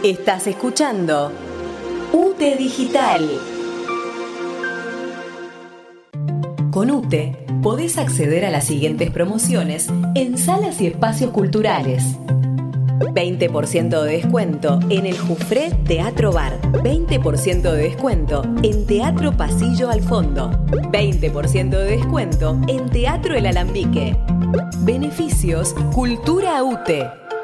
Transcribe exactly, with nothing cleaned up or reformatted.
Estás escuchando UTE Digital. Con UTE podés acceder a las siguientes promociones en salas y espacios culturales. veinte por ciento de descuento en el Jufré Teatro Bar. veinte por ciento de descuento en Teatro Pasillo al Fondo. veinte por ciento de descuento en Teatro El Alambique. Beneficios Cultura UTE.